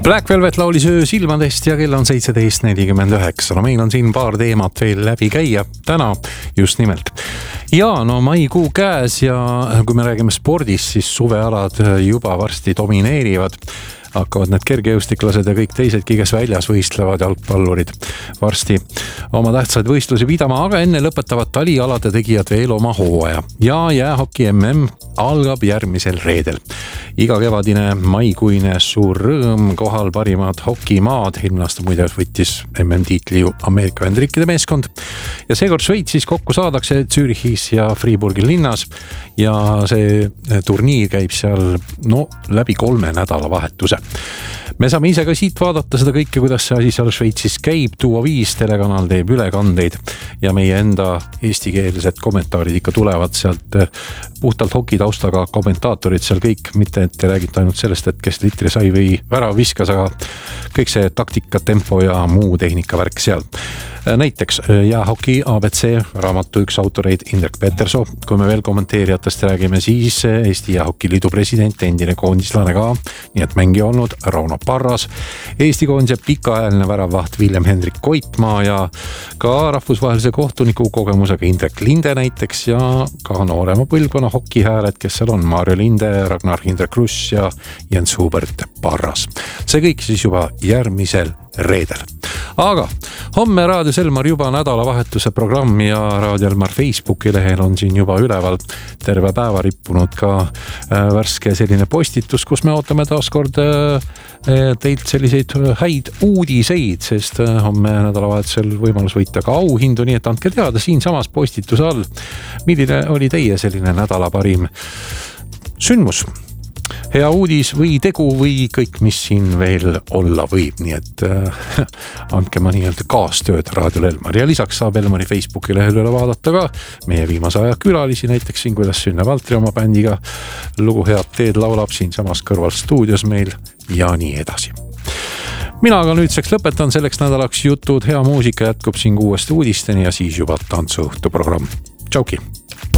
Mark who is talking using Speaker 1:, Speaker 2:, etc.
Speaker 1: Black Velvet laulis öö silmadest ja kell on 17.49. No meil on siin paar teemat veel läbi käia täna just nimelt. Ja no maikuu käes ja kui me räägime spordist, siis suvealad juba varsti domineerivad. Hakkavad need kergejõustiklased ja kõik teisedki, kes väljas võistlevad, jalgpallurid varsti oma tähtsaid võistlusi pidama, aga enne lõpetavad talialade tegijad veel oma hooaja. Ja jäähoki MM algab järgmisel reedel. Iga kevadine maikuine suur rõõm, kohal parimad hokimaad. Eelmine aasta muide võttis MM-tiitli Ameerika Ühendriikide meeskond. Ja seekord Šveitsis kokku saadakse Zürichis ja Friburgi linnas. Ja see turniir käib seal läbi 3 nädalavahetuse. Me saame ise ka siit vaadata seda kõike, kuidas see asi seal Šveitsis käib. Tuua 5 telekanal teeb ülekandeid ja meie enda eestikeelsed kommentaarid ikka tulevad sealt puhtalt hokitaustaga kommentaatorid seal kõik, mitte et te räägite ainult sellest, et kes litri sai või värav viskas, aga kõik see taktika, tempo ja muu tehnika värk seal. Näiteks jäähoki ABC raamatu üks autoreid Indrek Petersoo. Kui me veel kommenteerijatest räägime, siis Eesti Jäähoki Liidu president, endine koondislane ka, nii et mängi olnud Rauno Parras, Eesti koondise pikaajaline väravvaht Villem-Hendrik Koitmaa ja ka rahvusvahelise kohtuniku kogemusega Indrek Linde näiteks ja ka noorema põlvkonna hokihääled, kes seal on Maarjo Linde, Ragnar Hindrek-Russ ja Jens Hubert Parras. See kõik siis juba järgmisel reedel. Aga homme Raadio Selmar juba nädalavahetuse programm ja Raadio Elmar Facebooki lehel on siin juba üleval terve päeva rippunud ka värske selline postitus, kus me ootame taaskord teilt selliseid häid uudiseid, sest homme nädalavahetusel võimalus võita ka auhindu, nii et andke teada siin samas postituse all, milline oli teie selline nädala parim sündmus. Hea uudis või tegu või kõik, mis siin veel olla võib, nii et andke ma nii-öelda kaastööd Raadio Elmar ja lisaks saab Elmari Facebooki lehel üle vaadata ka meie viimase aja külalisi, näiteks siin, kuidas Sünne Valtri oma bändiga lugu Head teed laulab siin samas kõrval stuudios meil ja nii edasi. Mina aga nüüdseks lõpetan selleks nädalaks jutud, hea muusika jätkub siin 6 uudisteni ja siis juba tantsuõhtu programm. Tšauki!